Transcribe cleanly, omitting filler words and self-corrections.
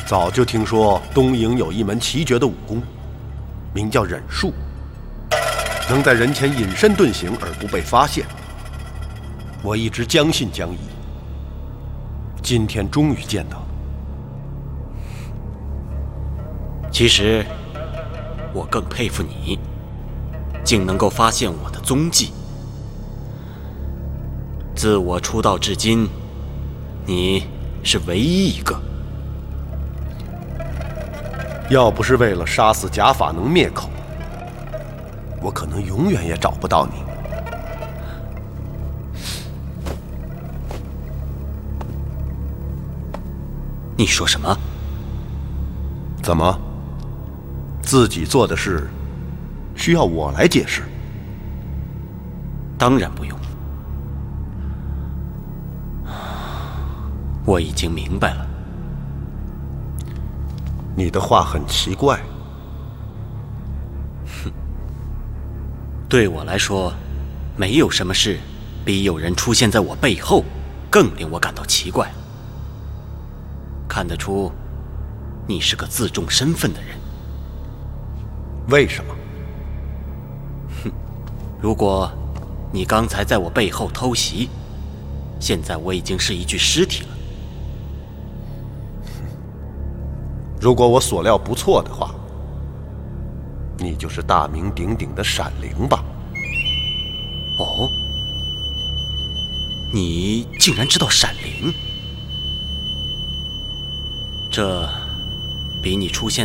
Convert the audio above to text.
早就听说东瀛有一门奇绝的武功，名叫忍术，能在人前隐身遁形而不被发现。我一直将信将疑，今天终于见到了。 其实我更佩服你，竟能够发现我的踪迹。自我出道至今，你是唯一一个。 要不是为了杀死假法能灭口，我可能永远也找不到你。 你说什么？ 怎么？自己做的事需要我来解释？ 当然不用，我已经明白了。 你的话很奇怪。 对我来说，没有什么事比有人出现在我背后更令我感到奇怪。看得出，你是个自重身份的人。 为什么？ 如果你刚才在我背后偷袭，现在我已经是一具尸体了。 如果我所料不错的话，你就是大名鼎鼎的闪灵吧？ 哦，你竟然知道闪灵？这比你出现